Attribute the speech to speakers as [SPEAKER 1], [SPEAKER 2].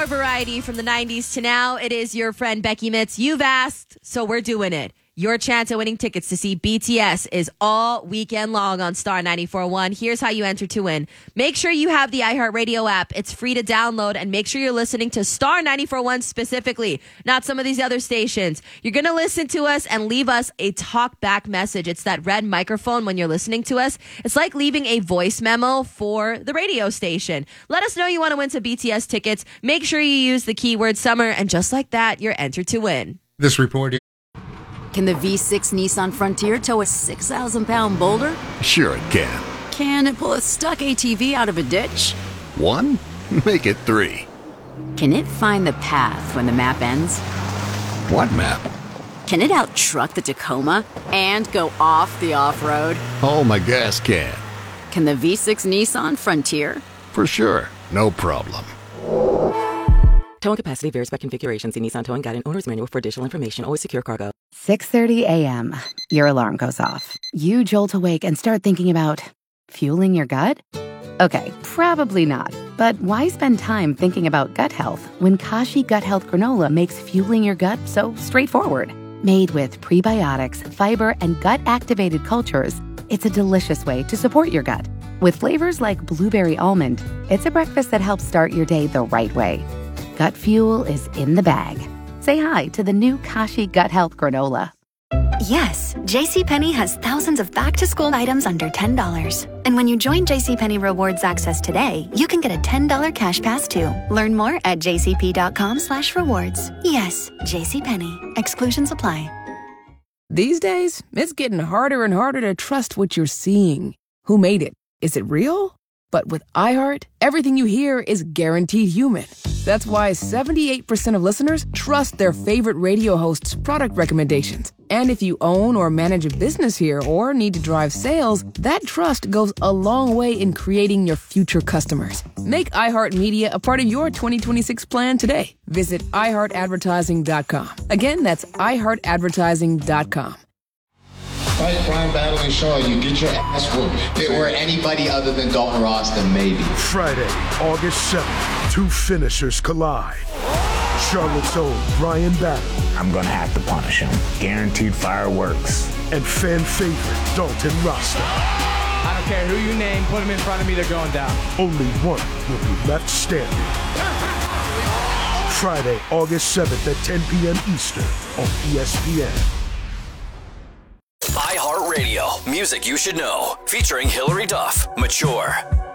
[SPEAKER 1] more variety from the 90s to now. It is your friend Becky Mitz. You've asked, so we're doing it. Your chance at winning tickets to see BTS is all weekend long on Star 94.1. Here's how you enter to win. Make sure you have the iHeartRadio app. It's free to download, and make sure you're listening to Star 94.1 specifically, not some of these other stations. You're going to listen to us and leave us a talk back message. It's that red microphone when you're listening to us. It's like leaving a voice memo for the radio station. Let us know you want to win some BTS tickets. Make sure you use the keyword summer, and just like that, you're entered to win.
[SPEAKER 2] This report.
[SPEAKER 3] Can the V6 Nissan Frontier tow a 6,000-pound boulder?
[SPEAKER 4] Sure it can.
[SPEAKER 3] Can it pull a stuck ATV out of a ditch?
[SPEAKER 4] 1? Make it 3.
[SPEAKER 3] Can it find the path when the map ends?
[SPEAKER 4] What map?
[SPEAKER 3] Can it out-truck the Tacoma and go off the off-road?
[SPEAKER 4] Oh, my gas can.
[SPEAKER 3] Can the V6 Nissan Frontier?
[SPEAKER 4] For sure. No problem.
[SPEAKER 5] Towing capacity varies by configuration. See Nissan Towing Guide and Owner's Manual for additional information. Always secure cargo.
[SPEAKER 6] 6:30 a.m. Your alarm goes off. You jolt awake and start thinking about fueling your gut? Okay, probably not. But why spend time thinking about gut health when Kashi Gut Health Granola makes fueling your gut so straightforward? Made with prebiotics, fiber, and gut-activated cultures, it's a delicious way to support your gut. With flavors like blueberry almond, it's a breakfast that helps start your day the right way. Gut fuel is in the bag. Say hi to the new Kashi Gut Health Granola.
[SPEAKER 7] Yes, JCPenney has thousands of back-to-school items under $10. And when you join JCPenney Rewards Access today, you can get a $10 cash pass too. Learn more at jcp.com/rewards. Yes, JCPenney. Exclusions apply.
[SPEAKER 8] These days, it's getting harder and harder to trust what you're seeing. Who made it? Is it real? But with iHeart, everything you hear is guaranteed human. That's why 78% of listeners trust their favorite radio host's product recommendations. And if you own or manage a business here or need to drive sales, that trust goes a long way in creating your future customers. Make iHeartMedia a part of your 2026 plan today. Visit iHeartAdvertising.com. Again, that's iHeartAdvertising.com.
[SPEAKER 9] Fight Brian Battling Shaw, you get your ass whooped. If it were anybody other than Dalton Ross, then maybe.
[SPEAKER 10] Friday, August 7th, two finishers collide. Charlotte's own Brian Battling.
[SPEAKER 11] I'm gonna have to punish him. Guaranteed fireworks.
[SPEAKER 10] And fan favorite Dalton Rasta.
[SPEAKER 12] I don't care who you name, put him in front of me, they're going down.
[SPEAKER 10] Only one will be left standing. Friday, August 7th at 10 p.m. Eastern on ESPN.
[SPEAKER 13] iHeartRadio, music you should know, featuring Hillary Duff, Mature.